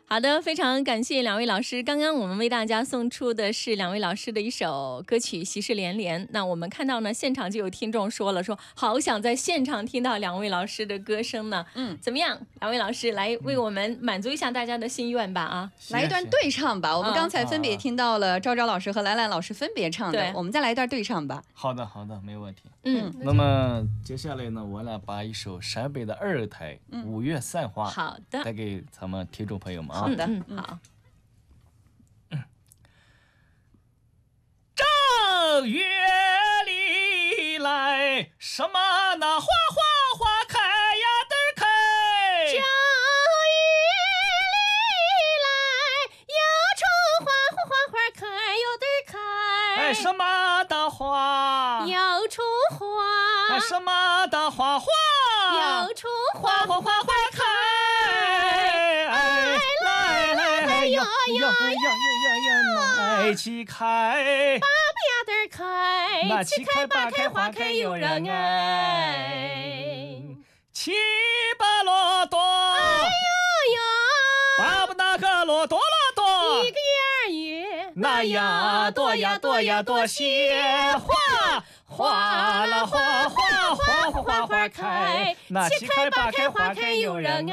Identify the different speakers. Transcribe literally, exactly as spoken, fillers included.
Speaker 1: 好的，非常感谢两位老师。刚刚我们为大家送出的是两位老师的一首歌曲《喜事连连》。那我们看到呢，现场就有听众说了，说好想在现场听到两位老师的歌声呢。嗯，怎么样？两位老师来为我们满足一下大家的心愿吧啊！
Speaker 2: 来一段对唱吧。我们刚才分别听到了赵昭老师和兰兰老师分别唱的，
Speaker 1: 对，
Speaker 2: 我们再来一段对唱吧。
Speaker 3: 好的，好的，没问题。
Speaker 1: 嗯，
Speaker 3: 那么接下来呢，我俩把一首陕北的二台《五月散花》
Speaker 1: 好的
Speaker 3: 带给咱们听众朋友们啊。
Speaker 1: 好的，嗯，好。
Speaker 3: 正月里来，什么那花花花开呀得开。
Speaker 1: 正月里来，有处花花花花开有得开。
Speaker 3: 哎，什么的花？
Speaker 1: 有处花。
Speaker 3: 哎，什么的花花？
Speaker 1: 有处花
Speaker 3: 花花花花开。哎，来来来哟哟哟哟哟，来齐开。
Speaker 1: 开，
Speaker 3: 那七开八开花开有人爱，七八罗多，
Speaker 1: 哎呦呦，
Speaker 3: 八不那个罗多罗多，
Speaker 1: 一个月月，
Speaker 3: 那呀多呀多呀多些花，花了花花花花花花开，那七开八开花开有人爱。